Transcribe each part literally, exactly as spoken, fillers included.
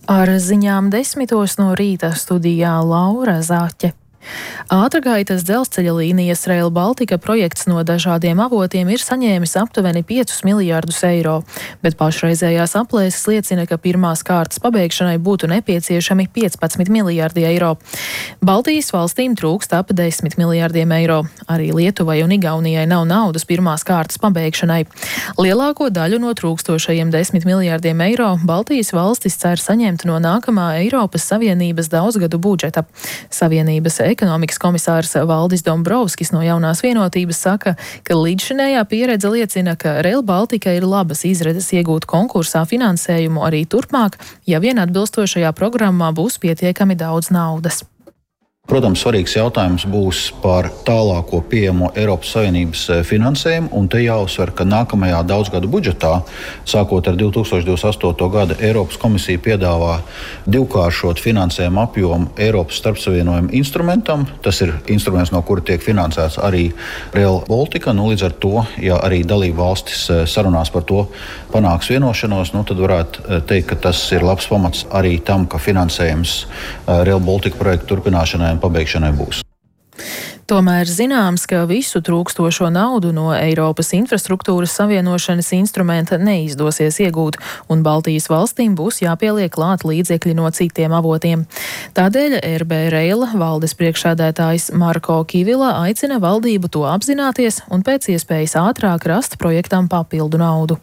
Ar ziņām desmitos no rīta studijā Laura Zāķe. Ātrgaitas dzelzceļa līnijas Rail Baltica projekts no dažādiem avotiem ir saņēmis aptuveni piecus miljardus eiro, bet pašreizējās aplēses liecina, ka pirmās kārtas pabeigšanai būtu nepieciešami piecpadsmit miljardi eiro. Baltijas valstīm trūkst ap desmit miljardiem eiro. Arī Lietuvai un Igaunijai nav naudas pirmās kārtas pabeigšanai. Lielāko daļu no trūkstošajiem desmit miljardiem eiro Baltijas valstis cer saņemt no nākamā Eiropas Savienības daudzgadu budžeta. Savienības ekonomikas komisārs Valdis Dombrovskis no Jaunās vienotības saka, ka līdzšinējā pieredze liecina, ka Rail Baltica ir labas izredzes iegūt konkursā finansējumu arī turpmāk, ja vien atbilstošajā programmā būs pietiekami daudz naudas. Protams, svarīgs jautājums būs par tālāko pieejamo Eiropas Savienības finansējumu, un te jāuzsver, ka nākamajā daudzgadu budžetā, sākot ar divi tūkstoši divdesmit astoto gada, Eiropas komisija piedāvā divkāršot finansējumu apjomu Eiropas starpsavienojumu instrumentam. Tas ir instruments, no kura tiek finansēts arī Rail Baltica. Nu, līdz ar to, ja arī dalību valstis sarunās par to panāks vienošanos, nu, tad varētu teikt, ka tas ir labs pamats arī tam, ka finansējums Rail Baltica projektu turpināšanai pabeigšanai būs. Tomēr zināms, ka visu trūkstošo naudu no Eiropas infrastruktūras savienošanas instrumenta neizdosies iegūt, un Baltijas valstīm būs jāpieliek klāt līdzekļi no citiem avotiem. Tādēļ R B Rail valdes priekšsēdētājs Marko Kivila aicina valdību to apzināties un pēc iespējas ātrāk rast projektam papildu naudu.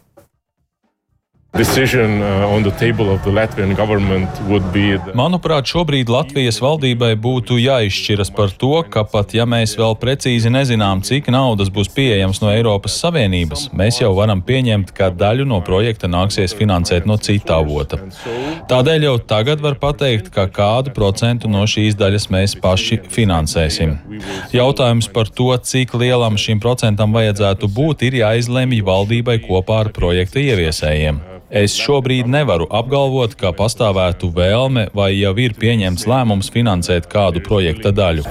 Manuprāt, šobrīd Latvijas valdībai būtu jāizšķiras par to, ka pat ja mēs vēl precīzi nezinām, cik naudas būs pieejams no Eiropas Savienības, mēs jau varam pieņemt, ka daļu no projekta nāksies finansēt no cita avota. Tādēļ jau tagad var pateikt, ka kādu procentu no šīs daļas mēs paši finansēsim. Jautājums par to, cik lielam šim procentam vajadzētu būt, ir jāizlemj valdībai kopā ar projekta ieviesējiem. Es šobrīd nevaru apgalvot, ka pastāvētu vēlme vai jau ir pieņemts lēmums finansēt kādu projekta daļu.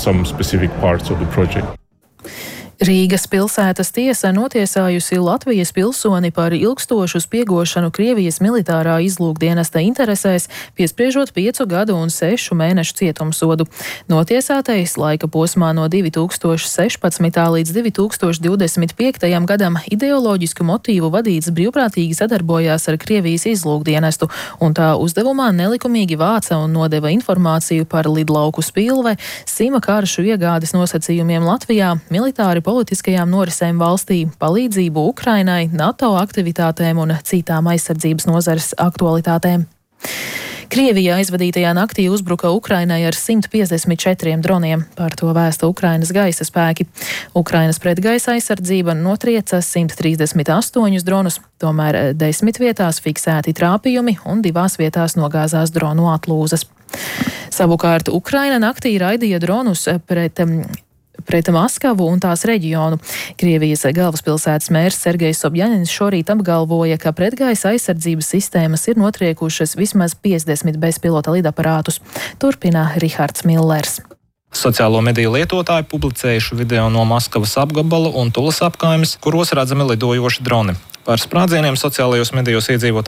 Rīgas pilsētas tiesa notiesājusi Latvijas pilsoni par ilgstošu spiegošanu Krievijas militārā izlūkdienesta interesēs, piespriežot piecu gadu un sešu mēnešu cietumsodu. Notiesātais laika posmā no divi tūkstoši sešpadsmitā līdz divi tūkstoši divdesmit piektajam gadam ideoloģisku motīvu vadīts brīvprātīgi sadarbojās ar Krievijas izlūkdienestu, un tā uzdevumā nelikumīgi vāca un nodeva informāciju par lidlauku Spilve, Sima karšu iegādes nosacījumiem Latvijā, militāri politiskajām norisēm valstī, palīdzību Ukrainai, NATO aktivitātēm un citām aizsardzības nozares aktualitātēm. Krievijā aizvadītajā naktī uzbruka Ukrainai ar simt piecdesmit četriem droniem. Par to vēsta Ukrainas gaisa spēki. Ukrainas pretgaisa aizsardzība notrieca simt trīsdesmit astoņus dronus, tomēr desmit vietās fiksēti trāpījumi un divās vietās nogāzās dronu atlūzas. Savukārt Ukraina naktī raidīja dronus pret pret Maskavu un tās reģionu. Krievijas galvaspilsētas mērs Sergejs Sobjaņins šorīt apgalvoja, ka pretgaisa aizsardzības sistēmas ir notriekušas vismaz piecdesmit bezpilota lidaparātus. Turpina Rihards Millers. Sociālo mediju lietotāji publicējuši video no Maskavas apgabala un Tulas apkaimes, kuros redzami lidojoši droni. Par sprādzieniem sociālajos medijos iedzīvotāji